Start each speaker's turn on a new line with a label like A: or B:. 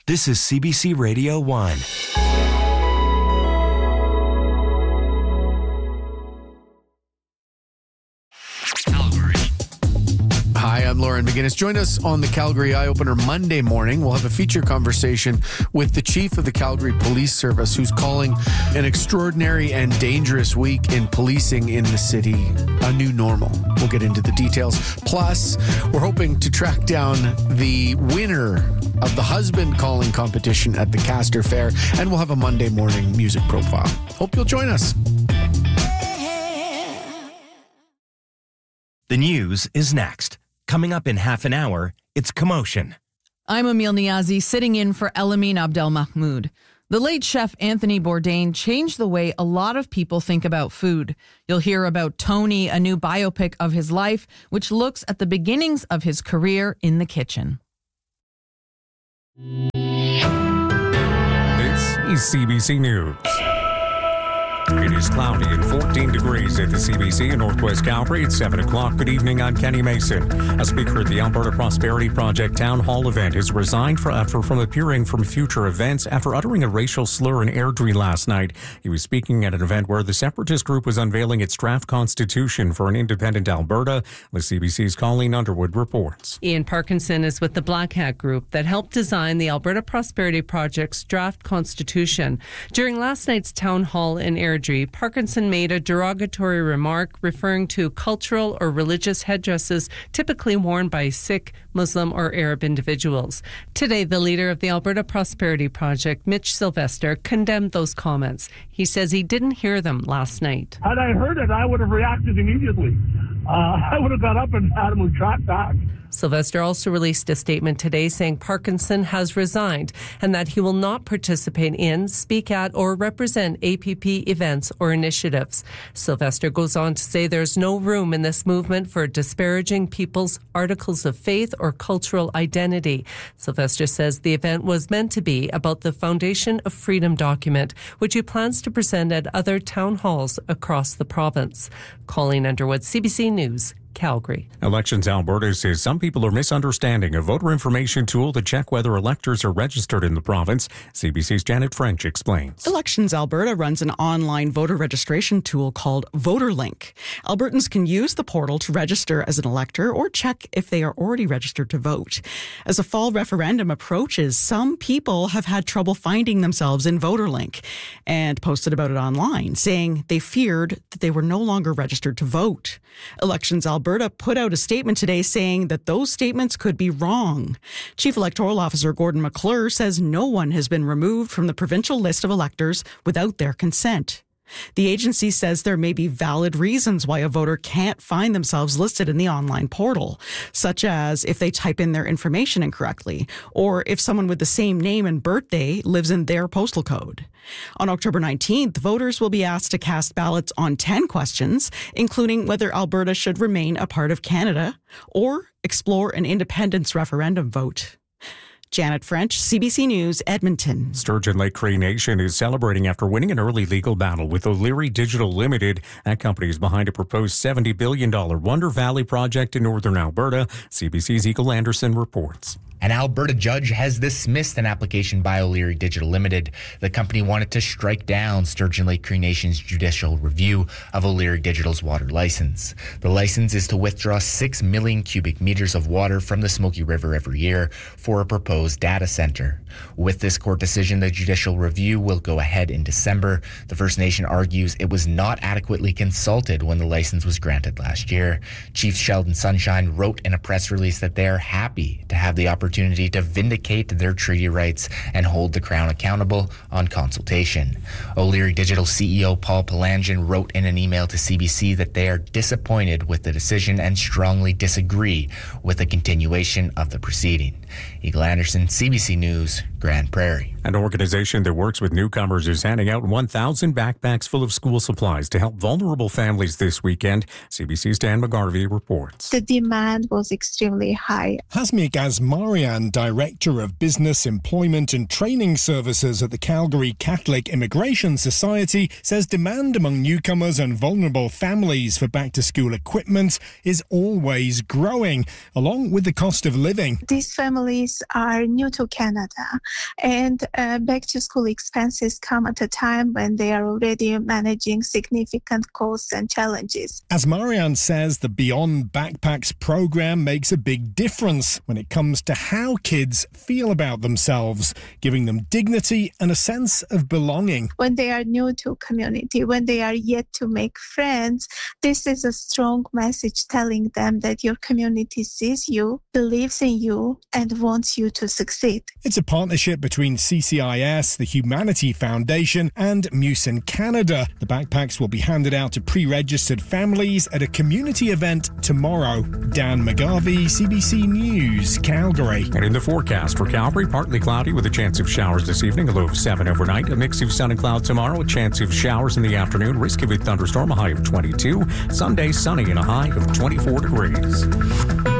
A: This is CBC Radio 1.
B: Hi, I'm Lauren McGinnis. Join us on the Calgary Eye Opener Monday morning. We'll have a feature conversation with the chief of the Calgary Police Service, who's calling an extraordinary and dangerous week in policing in the city a new normal. We'll get into the details. Plus, we're hoping to track down the winner of the husband calling competition at the Castor Fair, and we'll have a Monday morning music profile. Hope you'll join us.
A: The news is next. Coming up in half an hour, it's Commotion.
C: I'm Emil Niazi, sitting in for Elamine Abdelmahmoud. The late chef Anthony Bourdain changed the way a lot of people think about food. You'll hear about Tony, a new biopic of his life, which looks at the beginnings of his career in the kitchen.
D: This is CBC News. It is cloudy and 14 degrees at the CBC in Northwest Calgary at 7 o'clock. Good evening, I'm Kenny Mason. A speaker at the Alberta Prosperity Project Town Hall event has resigned from appearing from future events after uttering a racial slur in Airdrie last night. He was speaking at an event where the separatist group was unveiling its draft constitution for an independent Alberta. The CBC's Colleen Underwood reports.
E: Ian Parkinson is with the Black Hat Group that helped design the Alberta Prosperity Project's draft constitution. During last night's town hall in Airdrie, Parkinson made a derogatory remark referring to cultural or religious headdresses typically worn by Sikh, Muslim or Arab individuals. Today, the leader of the Alberta Prosperity Project, Mitch Sylvester, condemned those comments. He says he didn't hear them last night.
F: Had I heard it, I would have reacted immediately. I would have got up and had him retract back.
E: Sylvester also released a statement today saying Parkinson has resigned and that he will not participate in, speak at, or represent APP events or initiatives. Sylvester goes on to say there's no room in this movement for disparaging people's articles of faith or cultural identity. Sylvester says the event was meant to be about the Foundation of Freedom document, which he plans to present at other town halls across the province. Colleen Underwood, CBC News, Calgary.
D: Elections Alberta says some people are misunderstanding a voter information tool to check whether electors are registered in the province. CBC's Janet French explains.
G: Elections Alberta runs an online voter registration tool called VoterLink. Albertans can use the portal to register as an elector or check if they are already registered to vote. As a fall referendum approaches, some people have had trouble finding themselves in VoterLink and posted about it online, saying they feared that they were no longer registered to vote. Elections Alberta put out a statement today saying that those statements could be wrong. Chief Electoral Officer Gordon McClure says no one has been removed from the provincial list of electors without their consent. The agency says there may be valid reasons why a voter can't find themselves listed in the online portal, such as if they type in their information incorrectly, or if someone with the same name and birthday lives in their postal code. On October 19th, voters will be asked to cast ballots on 10 questions, including whether Alberta should remain a part of Canada or explore an independence referendum vote. Janet French, CBC News, Edmonton.
D: Sturgeon Lake Cree Nation is celebrating after winning an early legal battle with O'Leary Digital Limited. That company is behind a proposed $70 billion Wonder Valley project in northern Alberta. CBC's Eagle Anderson reports.
H: An Alberta judge has dismissed an application by O'Leary Digital Limited. The company wanted to strike down Sturgeon Lake Cree Nation's judicial review of O'Leary Digital's water license. The license is to withdraw 6 million cubic meters of water from the Smoky River every year for a proposed data center. With this court decision, the judicial review will go ahead in December. The First Nation argues it was not adequately consulted when the license was granted last year. Chief Sheldon Sunshine wrote in a press release that they are happy to have the opportunity to vindicate their treaty rights and hold the Crown accountable on consultation. O'Leary Digital CEO Paul Palangin wrote in an email to CBC that they are disappointed with the decision and strongly disagree with the continuation of the proceeding. Eagle Anderson, CBC News, Grand Prairie.
D: An organization that works with newcomers is handing out 1,000 backpacks full of school supplies to help vulnerable families this weekend. CBC's Dan McGarvey reports.
I: The demand was extremely high.
J: Hasmi Gazmarian, Director of Business, Employment and Training Services at the Calgary Catholic Immigration Society, says demand among newcomers and vulnerable families for back-to-school equipment is always growing, along with the cost of living.
I: These families are are new to Canada, and back-to-school expenses come at a time when they are already managing significant costs and challenges.
J: As Marianne says, the Beyond Backpacks program makes a big difference when it comes to how kids feel about themselves, giving them dignity and a sense of belonging.
I: When they are new to community, when they are yet to make friends, this is a strong message telling them that your community sees you, believes in you, and wants you to succeed.
J: It's a partnership between CCIS, the Humanity Foundation, and Muse in Canada. The backpacks will be handed out to pre-registered families at a community event tomorrow. Dan McGarvey, CBC News, Calgary.
D: And in the forecast for Calgary, partly cloudy with a chance of showers this evening, a low of 7 overnight, a mix of sun and cloud tomorrow, a chance of showers in the afternoon, risk of a thunderstorm, a high of 22. Sunday, sunny and a high of 24 degrees.